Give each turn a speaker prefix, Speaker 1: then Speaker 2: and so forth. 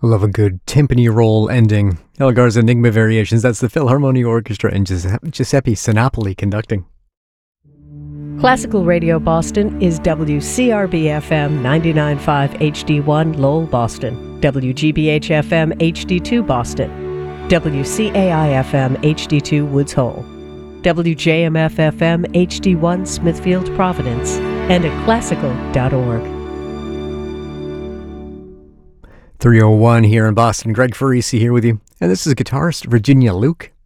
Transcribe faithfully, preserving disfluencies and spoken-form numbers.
Speaker 1: I love a good timpani roll ending. Elgar's Enigma Variations, that's the Philharmonia Orchestra and Giuseppe, Giuseppe Sinopoli conducting.
Speaker 2: Classical Radio Boston is W C R B F M ninety-nine point five H D one Lowell, Boston, W G B H F M H D two Boston, W C A I F M H D two Woods Hole, W J M F F M H D one Smithfield, Providence, and at classical dot org.
Speaker 1: three oh one here in Boston. Greg Farisi here with you. And this is guitarist Virginia Luke.